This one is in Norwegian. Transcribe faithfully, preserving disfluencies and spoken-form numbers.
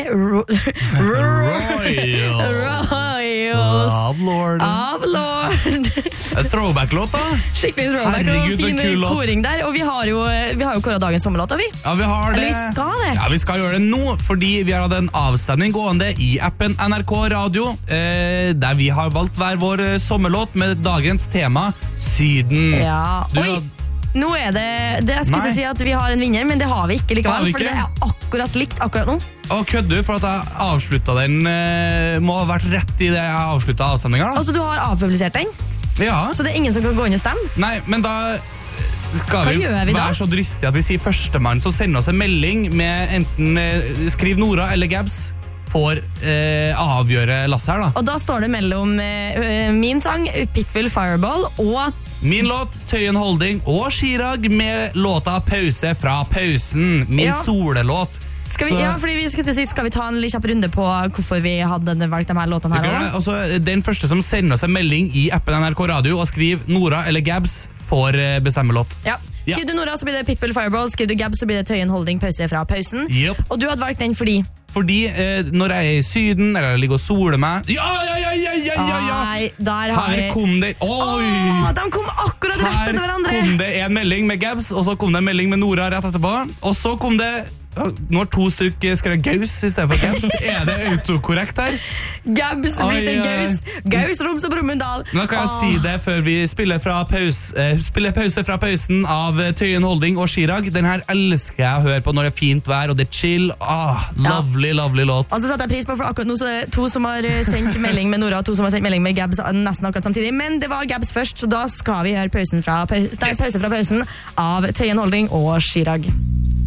Ro- Royal. Royals Av Lord. av Lord. Throwback-låt da. Skikkelig throwback og Herregud, for en fin kul låt. koring der. Og vi har jo, vi har jo kåret dagens sommerlåt, og vi. Ja, vi har det. Eller vi skal det. Ja, vi skal gjøre det nå, fordi vi har hatt en avstemning gående i appen N R K Radio, eh, der vi har valgt hver vår eh, sommerlåt med dagens tema, Syden. Ja. Du Oi, har- nå er det, det jeg skulle Nei. si at vi har en vinner, men det har vi ikke Har likevel, vi for ikke? det er akkurat likt akkurat nå. Å, kødder, for at jeg avsluttet den, eh, må ha vært rett i det jeg avsluttet avstemningen da. Altså, du har avpublisert den, Ja, så det er ingen som kan gå inn og stemme. nei, men da skal Hva vi, gjør vi da? være så dristige at vi sier førstemann som sender oss en melding med enten eh, skriv Nora eller Gabs, får eh, avgjøre Lasse her da. Og da står det mellom eh, min sang, Pitbull Fireball, og Min låt, Tøyen Holding og Chirag med låta Pause fra pausen. Min Ja. solelåt. skal vi, Så- ja, fordi vi skal, til sist, skal vi ta en litt kjapp runde på hvorfor vi hadde valgt de her låtene Du her kan- også? altså, den første som sender oss en melding i appen N R K Radio og skriver Nora eller Gabs, får eh, bestemme låt. Ja. Ja. Skriv du Nora, så blir det Pitbull Fireball. Skriv du Gab, så blir det Tøyen Holding Pause fra pausen. Yep. Og du hadde valgt den fordi Fordi eh, når jeg er i Syden, eller jeg ligger og soler meg Ja, ja, ja, ja, ja, ja, ja. Nei, der har Her vi kom det Oi! Åh, de kom akkurat rett Her etter hverandre. kom det en melding med Gabs, og så kom det en melding med Nora rett etterpå. Og så kom det Nå har to stykker skrevet Gaus i stedet for Gabs. Er det autokorrekt her? Gabs blir til Oi, oi. Gaus. Gaus, Roms og Brumunddal. Nå kan jeg Åh. si det før vi spiller, fra paus, eh, spiller pause fra pausen av eh, Tøyen Holding og Chirag. Den her elsker jeg å høre på når det er fint vær og det er chill. Ah, lovely, lovely låt. Og så setter jeg pris på, for akkurat nå så er det to som har eh, sendt melding med Nora, og to som har sendt melding med Gabs nesten akkurat samtidig. Men det var Gabs først, så da skal vi høre pausen fra, pau nei, Yes. pause fra pausen av Tøyen Holding og Chirag.